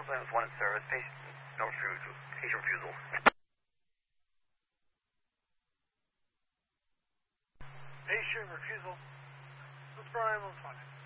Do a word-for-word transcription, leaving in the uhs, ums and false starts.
Ambulance one in service. Patient no refusal. Patient refusal. Patient refusal. Let's go ambulance one.